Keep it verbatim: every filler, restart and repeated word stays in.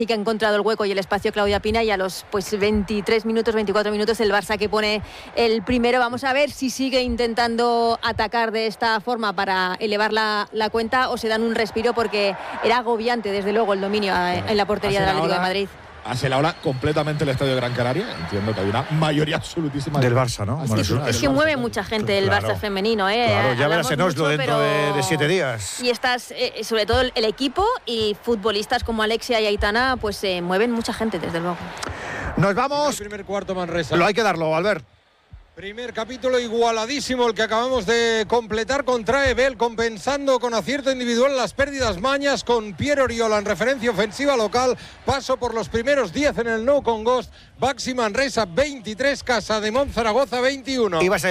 y que ha encontrado el hueco y el espacio Claudia Pina, y a los pues veintitrés minutos, veinticuatro minutos el Barça que pone el primero. Vamos a ver si sigue intentando atacar de esta forma para elevar la, la cuenta o se dan un respiro, porque era agobiante desde luego el dominio a, en la portería del Atlético de Madrid. Hace la hora completamente el estadio de Gran Canaria. Entiendo que hay una mayoría absolutísima del Barça, ¿no? Bueno, es, es que mueve mucha gente el claro, Barça femenino, ¿eh? Claro, ya verás en Oslo dentro pero... de, de siete días. Y estás, eh, sobre todo el, el equipo y futbolistas como Alexia y Aitana, pues se eh, mueven mucha gente, desde luego. Nos vamos. El primer cuarto, Manresa. Lo hay que darlo, Albert. Primer capítulo igualadísimo el que acabamos de completar contra Ebel, compensando con acierto individual las pérdidas mañas con Pierre Oriola en referencia ofensiva local. Paso por los primeros diez en el No Congost. Baxi Manresa veintitrés, Casa de Mon Zaragoza veintiuno.